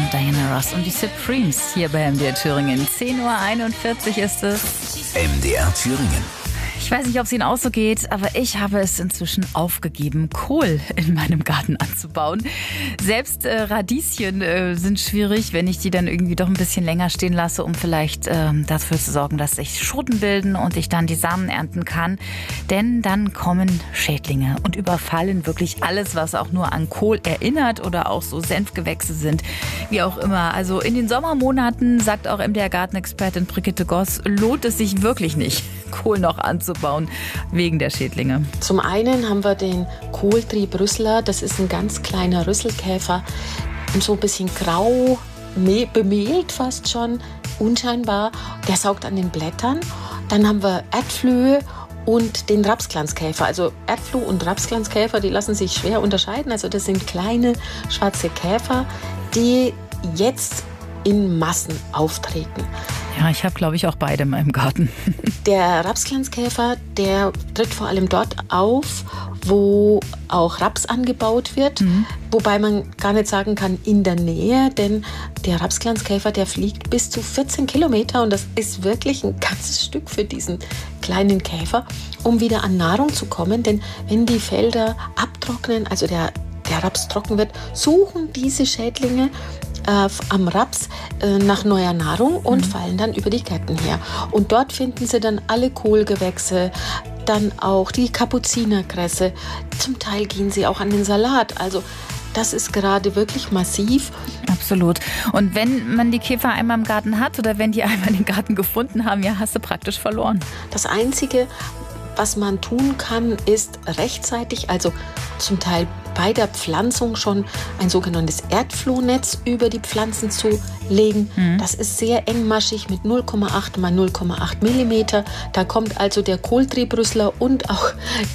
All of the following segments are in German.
Diana Ross und die Supremes hier bei MDR Thüringen. 10:41 Uhr ist es. MDR Thüringen. Ich weiß nicht, ob es Ihnen auch so geht, aber ich habe es inzwischen aufgegeben, Kohl in meinem Garten anzubauen. Selbst Radieschen sind schwierig, wenn ich die dann irgendwie doch ein bisschen länger stehen lasse, um vielleicht dafür zu sorgen, dass sich Schoten bilden und ich dann die Samen ernten kann. Denn dann kommen Schädlinge und überfallen wirklich alles, was auch nur an Kohl erinnert oder auch so Senfgewächse sind, wie auch immer. Also in den Sommermonaten, sagt auch MDR-Gartenexpertin Brigitte Goss, lohnt es sich wirklich nicht, Kohl noch anzubauen, wegen der Schädlinge. Zum einen haben wir den Kohltrieb-Rüssler, das ist ein ganz kleiner Rüsselkäfer, so ein bisschen grau, bemehlt fast schon, unscheinbar. Der saugt an den Blättern. Dann haben wir Erdflöhe und den Rapsglanzkäfer. Also Erdfloh und Rapsglanzkäfer, die lassen sich schwer unterscheiden. Also das sind kleine schwarze Käfer, die jetzt in Massen auftreten. Ja, ich habe, glaube ich, auch beide in meinem Garten. Der Rapsglanzkäfer, der tritt vor allem dort auf, wo auch Raps angebaut wird. Wobei man gar nicht sagen kann, in der Nähe, denn der Rapsglanzkäfer, der fliegt bis zu 14 Kilometer und das ist wirklich ein ganzes Stück für diesen kleinen Käfer, um wieder an Nahrung zu kommen. Denn wenn die Felder abtrocknen, also der Raps trocken wird, suchen diese Schädlinge am Raps nach neuer Nahrung und fallen dann über die Gärten her. Und dort finden sie dann alle Kohlgewächse, dann auch die Kapuzinerkresse. Zum Teil gehen sie auch an den Salat. Also das ist gerade wirklich massiv. Absolut. Und wenn man die Käfer einmal im Garten hat oder wenn die einmal den Garten gefunden haben, ja, hast du praktisch verloren. Das Einzige, was man tun kann, ist rechtzeitig, also zum Teil bei der Pflanzung schon ein sogenanntes Erdflohnetz über die Pflanzen zu legen. Das ist sehr engmaschig mit 0,8 mal 0,8 Millimeter. Da kommt also der Kohltriebrüssler und auch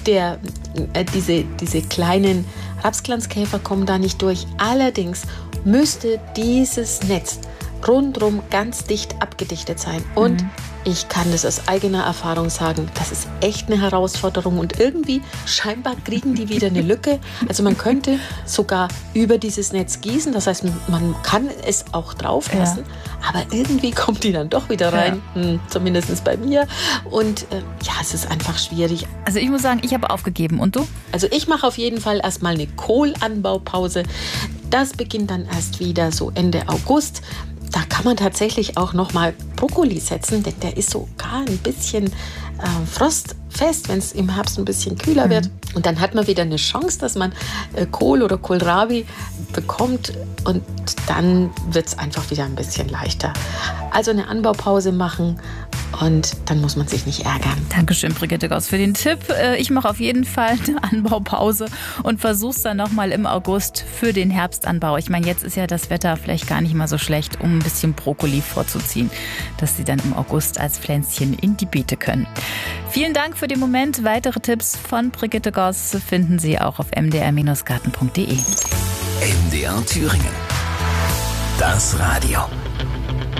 diese kleinen Rapsglanzkäfer kommen da nicht durch. Allerdings müsste dieses Netz rundrum ganz dicht abgedichtet sein. Und ich kann das aus eigener Erfahrung sagen, das ist echt eine Herausforderung und irgendwie scheinbar kriegen die wieder eine Lücke. Also man könnte sogar über dieses Netz gießen, das heißt, man kann es auch drauf lassen, aber irgendwie kommt die dann doch wieder rein, zumindest bei mir. Und es ist einfach schwierig. Also ich muss sagen, ich habe aufgegeben. Und du? Also ich mache auf jeden Fall erstmal eine Kohlanbaupause. Das beginnt dann erst wieder so Ende August. Da kann man tatsächlich auch noch mal Brokkoli setzen, denn der ist sogar ein bisschen frostfest, wenn es im Herbst ein bisschen kühler wird. Und dann hat man wieder eine Chance, dass man Kohl oder Kohlrabi bekommt und dann wird es einfach wieder ein bisschen leichter. Also eine Anbaupause machen und dann muss man sich nicht ärgern. Dankeschön, Brigitte Goss, für den Tipp. Ich mache auf jeden Fall eine Anbaupause und versuche es dann nochmal im August für den Herbstanbau. Ich meine, jetzt ist ja das Wetter vielleicht gar nicht mal so schlecht, um ein bisschen Brokkoli vorzuziehen, dass sie dann im August als Pflänzchen in die Beete können. Vielen Dank für den Moment. Weitere Tipps von Brigitte Goss finden Sie auch auf mdr-garten.de. MDR Thüringen. Das Radio.